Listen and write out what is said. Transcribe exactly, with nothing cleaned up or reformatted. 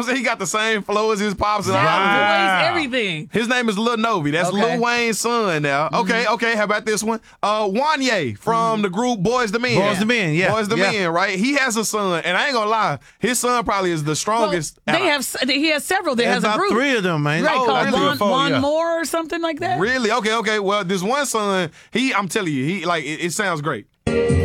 I'm saying? He got the same flow as his pops and all Sound, voice, everything. His name is Lil Novi. That's Okay. Lil Wayne's son now. Mm-hmm. Okay, okay. How about this one? Uh, Wanye from the group Boys to Men. Boys to Men, yeah. Boys to Yeah. Men, right? He has a son, and I ain't gonna lie, his son probably is the Well, strongest. they have. He has several. There There's has a about group. three of them, man. Right, Oh, called really? one, Four, one yeah. more or something like that. Really? Okay, okay. Well, this one son, he, I'm telling you, he like it, it sounds great.